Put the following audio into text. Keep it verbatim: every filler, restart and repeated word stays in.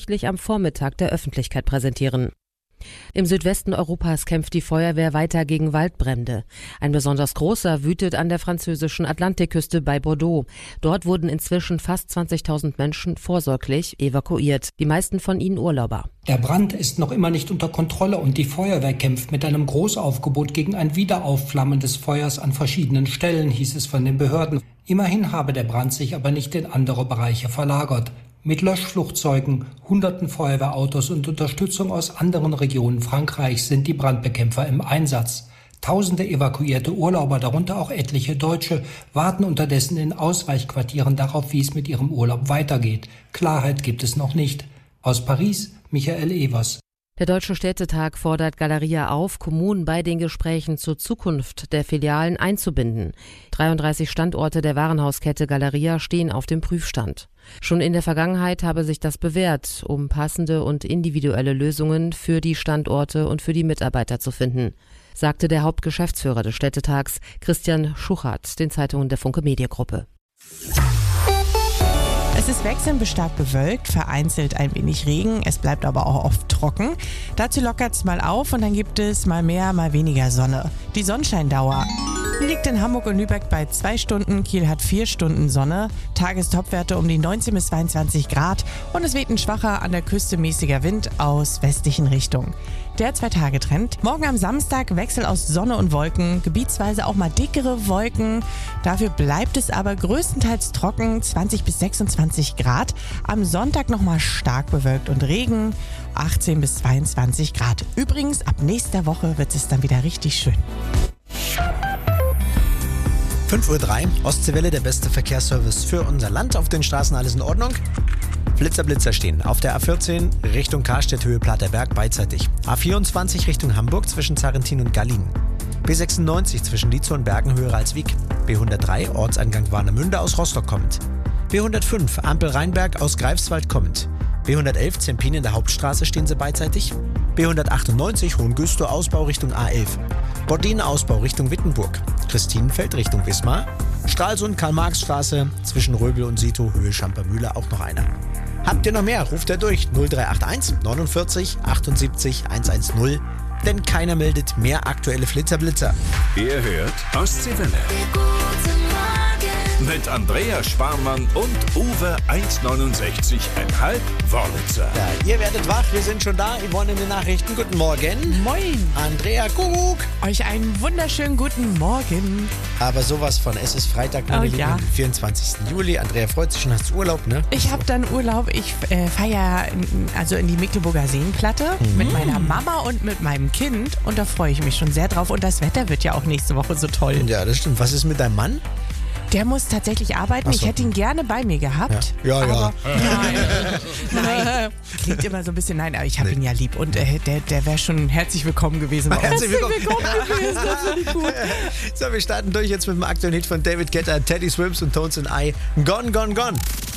voraussichtlich am Vormittag der Öffentlichkeit präsentieren. Im Südwesten Europas kämpft die Feuerwehr weiter gegen Waldbrände. Ein besonders großer wütet an der französischen Atlantikküste bei Bordeaux. Dort wurden inzwischen fast zwanzigtausend Menschen vorsorglich evakuiert, die meisten von ihnen Urlauber. Der Brand ist noch immer nicht unter Kontrolle und die Feuerwehr kämpft mit einem Großaufgebot gegen ein Wiederaufflammen des Feuers an verschiedenen Stellen, hieß es von den Behörden. Immerhin habe der Brand sich aber nicht in andere Bereiche verlagert. Mit Löschflugzeugen, hunderten Feuerwehrautos und Unterstützung aus anderen Regionen Frankreichs sind die Brandbekämpfer im Einsatz. Tausende evakuierte Urlauber, darunter auch etliche Deutsche, warten unterdessen in Ausweichquartieren darauf, wie es mit ihrem Urlaub weitergeht. Klarheit gibt es noch nicht. Aus Paris, Michael Evers. Der Deutsche Städtetag fordert Galeria auf, Kommunen bei den Gesprächen zur Zukunft der Filialen einzubinden. dreiunddreißig Standorte der Warenhauskette Galeria stehen auf dem Prüfstand. Schon in der Vergangenheit habe sich das bewährt, um passende und individuelle Lösungen für die Standorte und für die Mitarbeiter zu finden, sagte der Hauptgeschäftsführer des Städtetags, Christian Schuchert, den Zeitungen der Funke Mediengruppe. Es ist wechselnd bis stark bewölkt, vereinzelt ein wenig Regen, es bleibt aber auch oft trocken. Dazu lockert es mal auf und dann gibt es mal mehr, mal weniger Sonne. Die Sonnenscheindauer liegt in Hamburg und Lübeck bei zwei Stunden, Kiel hat vier Stunden Sonne, Tagestopwerte um die neunzehn bis zweiundzwanzig Grad und es weht ein schwacher, an der Küste mäßiger Wind aus westlichen Richtungen. Der Zwei-Tage-Trend. Morgen am Samstag Wechsel aus Sonne und Wolken, gebietsweise auch mal dickere Wolken. Dafür bleibt es aber größtenteils trocken, zwanzig bis sechsundzwanzig Grad. Am Sonntag nochmal stark bewölkt und Regen, achtzehn bis zweiundzwanzig Grad. Übrigens, ab nächster Woche wird es dann wieder richtig schön. fünf Uhr drei, Ostseewelle, der beste Verkehrsservice für unser Land. Auf den Straßen alles in Ordnung. Blitzer, Blitzer stehen. Auf der A vierzehn Richtung Karstedt, Höhe Platerberg beidseitig. A vierundzwanzig Richtung Hamburg zwischen Zarentin und Gallien. B sechsundneunzig zwischen Dietzow und Bergen, Höhe Ralswiek. B hundertdrei Ortseingang Warnemünde aus Rostock kommt. B hundertfünf Ampel Rheinberg aus Greifswald kommt. B hundertelf Zempin in der Hauptstraße stehen sie beidseitig. B hundertachtundneunzig Hohengüstrow Ausbau Richtung A elf. Bordin Ausbau Richtung Wittenburg. Christinenfeld Richtung Wismar. Stralsund Karl-Marx-Straße zwischen Röbel und Sito, Höhe Schampermühle auch noch einer. Habt ihr noch mehr? Ruft er durch null drei acht eins neunundvierzig achtundsiebzig hundertzehn, denn keiner meldet mehr aktuelle Flitzerblitzer. Ihr hört Ostseewelle. Mit Andrea Sparmann und Uwe eins neunundsechzig Komma fünf Wörlitzer. Ja, ihr werdet wach, wir sind schon da. Yvonne in den Nachrichten. Guten Morgen. Moin. Andrea Kuckuck. Euch einen wunderschönen guten Morgen. Aber sowas von, es ist Freitag, meine Oh, Lieben, ja. vierundzwanzigsten Juli. Andrea freut sich schon, hast Urlaub, ne? Ich habe dann Urlaub. Ich äh, fahre ja in, also in die Mecklenburger Seenplatte Mhm. mit meiner Mama und mit meinem Kind. Und da freue ich mich schon sehr drauf. Und das Wetter wird ja auch nächste Woche so toll. Ja, das stimmt. Was ist mit deinem Mann? Der muss tatsächlich arbeiten. Ach so. Ich hätte ihn gerne bei mir gehabt. Ja, ja. Aber nein, nein. Klingt immer so ein bisschen, nein, aber ich habe Nee. ihn ja lieb. Und äh, der, der wäre schon herzlich willkommen gewesen. bei uns. Herzlich willkommen. gewesen, das finde ich gut. So, wir starten durch jetzt mit dem aktuellen Hit von David Guetta, Teddy Swims und Tones and I. Gone, gone, gone.